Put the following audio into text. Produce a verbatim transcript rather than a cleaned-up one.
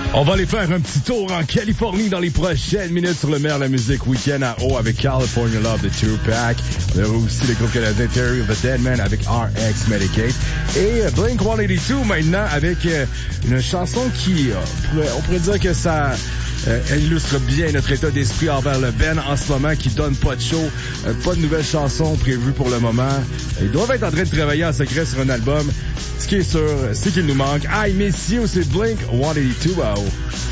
On va aller faire un petit tour en Californie dans les prochaines minutes sur le meilleur de la musique week-end à eau avec California Love de Tupac. On a aussi le groupe canadien Theory of the Dead Man avec R X Medicaid. Et Blink one eighty-two maintenant avec euh, une chanson qui, euh, pourrait, on pourrait dire que ça euh, illustre bien notre état d'esprit envers le Ben en ce moment qui donne pas de show, euh, pas de nouvelles chansons prévues pour le moment. Ils doivent être en train de travailler en secret sur un album. Ce qui est sûr, c'est qu'il nous manque. Aïe, messieurs, c'est Blink one eighty-two à eau.